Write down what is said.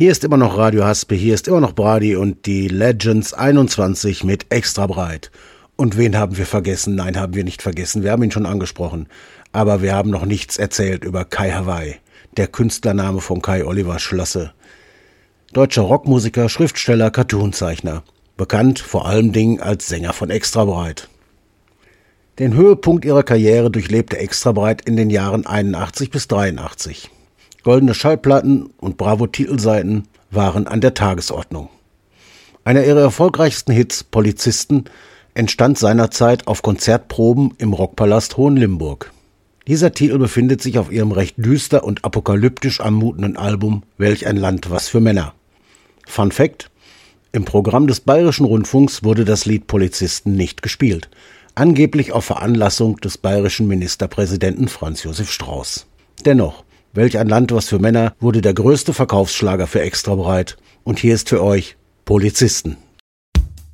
Hier ist immer noch Radio Haspe, hier ist immer noch Brady und die Legends 21 mit Extra breit. Und wen haben wir vergessen? Nein, haben wir nicht vergessen, wir haben ihn schon angesprochen. Aber wir haben noch nichts erzählt über Kai Hawaii, der Künstlername von Kai Oliver Schlösse. Deutscher Rockmusiker, Schriftsteller, Cartoonzeichner. Bekannt vor allem Dingen als Sänger von Extra breit. Den Höhepunkt ihrer Karriere durchlebte Extra breit in den Jahren 81 bis 83. Goldene Schallplatten und Bravo-Titelseiten waren an der Tagesordnung. Einer ihrer erfolgreichsten Hits, Polizisten, entstand seinerzeit auf Konzertproben im Rockpalast Hohenlimburg. Dieser Titel befindet sich auf ihrem recht düster und apokalyptisch anmutenden Album Welch ein Land, was für Männer. Fun Fact: Im Programm des Bayerischen Rundfunks wurde das Lied Polizisten nicht gespielt, angeblich auf Veranlassung des bayerischen Ministerpräsidenten Franz Josef Strauß. Dennoch, Welch ein Land, was für Männer wurde der größte Verkaufsschlager für Extra breit. Und hier ist für euch Polizisten.